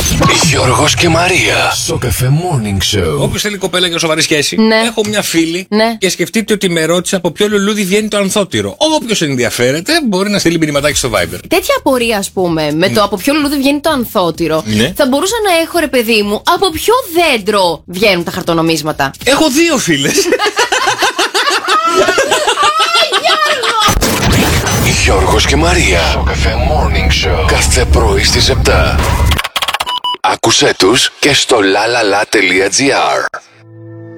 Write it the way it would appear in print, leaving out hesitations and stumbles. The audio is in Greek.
Γιώργος και Μαρία. Στο Cafe Morning Show. Όποιος θέλει κοπέλα για σοβαρή σχέση. Ναι. Έχω μια φίλη Ναι. και σκεφτείτε ότι με ρώτησε από ποιο λουλούδι βγαίνει το ανθότυρο. Όποιος ενδιαφέρεται μπορεί να στείλει μηνυματάκι στο Viber. Τέτοια απορία, ας πούμε, με το από ποιο λουλούδι βγαίνει το ανθότυρο, Ναι. θα μπορούσα να έχω, ρε παιδί μου, από ποιο δέντρο βγαίνουν τα χαρτονομίσματα. Έχω δύο φίλες. Γιώργος και Μαρία. Στο Cafe Morning Show. Κάθε πρωί στις 7. Άκουσέ τους και στο lalala.gr.